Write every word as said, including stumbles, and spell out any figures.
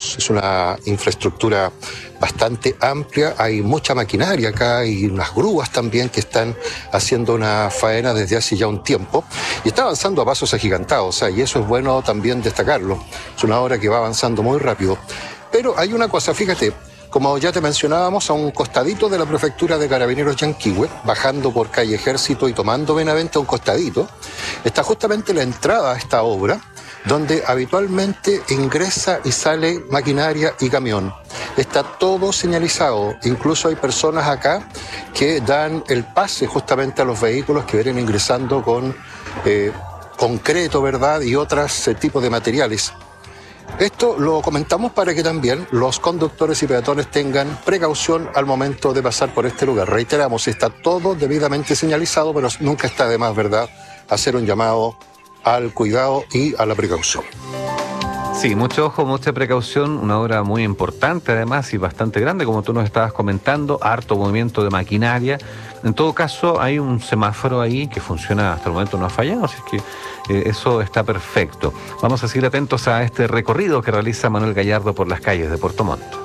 metros, es una infraestructura bastante amplia, hay mucha maquinaria acá y unas grúas también que están haciendo una faena desde hace ya un tiempo y está avanzando a pasos agigantados, o sea, y eso es bueno también destacarlo, es una obra que va avanzando muy rápido. Pero hay una cosa, fíjate, como ya te mencionábamos, a un costadito de la prefectura de Carabineros Yanquihue, bajando por calle Ejército y tomando Benavente a un costadito, está justamente la entrada a esta obra, donde habitualmente ingresa y sale maquinaria y camión. Está todo señalizado, incluso hay personas acá que dan el pase justamente a los vehículos que vienen ingresando con eh, concreto, ¿verdad?, y otros eh, tipos de materiales. Esto lo comentamos para que también los conductores y peatones tengan precaución al momento de pasar por este lugar. Reiteramos, está todo debidamente señalizado, pero nunca está de más, ¿verdad?, hacer un llamado al cuidado y a la precaución. Sí, mucho ojo, mucha precaución, una obra muy importante además y bastante grande, como tú nos estabas comentando, harto movimiento de maquinaria. En todo caso, hay un semáforo ahí que funciona, hasta el momento no ha fallado, así que eh, eso está perfecto. Vamos a seguir atentos a este recorrido que realiza Manuel Gallardo por las calles de Puerto Montt.